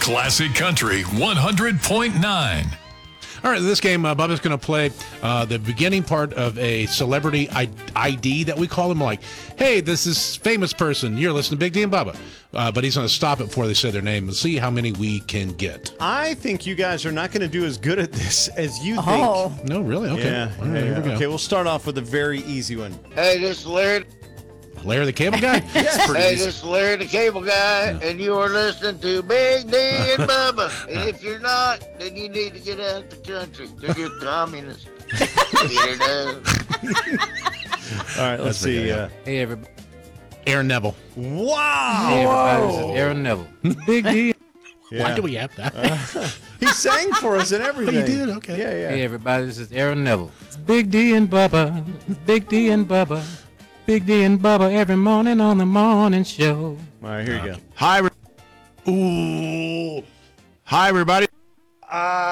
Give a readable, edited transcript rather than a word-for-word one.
Classic Country 100.9. All right, this game, Bubba's going to play the beginning part of a celebrity ID that we call him, like, hey, this is famous person. You're listening to Big D and Bubba. But he's going to stop it before they say their name and see how many we can get. I think you guys are not going to do as good at this as you think. No, really? Okay. Yeah. All right, here we go. Okay, we'll start off with a very easy one. Hey, this is Larry. Larry the Cable Guy? Hey, this is Larry the Cable Guy, and you are listening to Big D and Bubba. And if you're not, then you need to get out the country. Because you're communist. Weirdo. All right, let's see. Hey, everybody. Aaron Neville. Wow! Hey, everybody. This is Aaron Neville. Big D. Why do we have that? He sang for us and everything. He did? Okay. Yeah. Hey, everybody. This is Aaron Neville. It's Big D and Bubba. Big D and Bubba. Big D and Bubba every morning on the morning show. All right, here you go. Hi, Ooh. everybody.